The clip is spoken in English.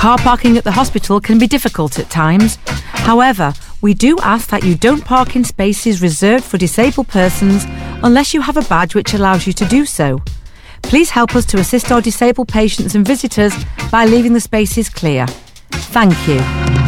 Car parking at the hospital can be difficult at times. However, we do ask that you don't park in spaces reserved for disabled persons unless you have a badge which allows you to do so. Please help us to assist our disabled patients and visitors by leaving the spaces clear. Thank you.